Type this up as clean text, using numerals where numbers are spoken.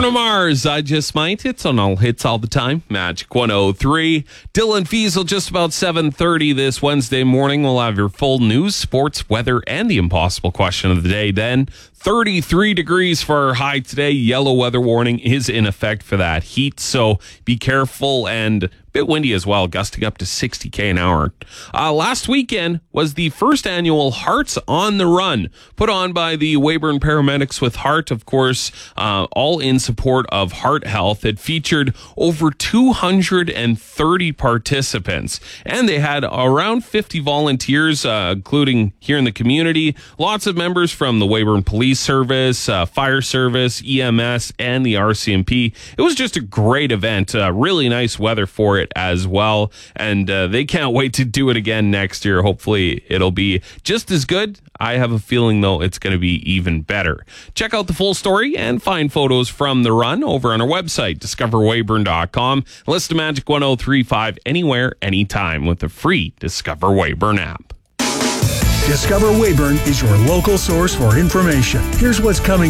Bruno Mars, I Just Might. It's on all hits all the time. Magic 103. Dylan Fiesel, just about 7:30 this Wednesday morning. We'll have your full news, sports, weather, and the impossible question of the day. Then 33 degrees for our high today. Yellow weather warning is in effect for that heat, so be careful, and a bit windy as well, gusting up to 60 an hour. Last weekend was the first annual Hearts on the Run, put on by the Weyburn Paramedics with Heart, of course, all in support of heart health. It featured over 230 participants, and they had around 50 volunteers, including here in the community. Lots of members from the Weyburn Police Service, Fire Service, EMS, and the RCMP. It was just a great event. Really nice weather for it as well, and they can't wait to do it again next year. Hopefully it'll be just as good. I have a feeling, though, it's going to be even better. Check out the full story and find photos from the run over on our website, discoverweyburn.com. Listen to Magic 103.5 anywhere, anytime with the free Discover Weyburn app. Discover Weyburn is your local source for information. Here's what's coming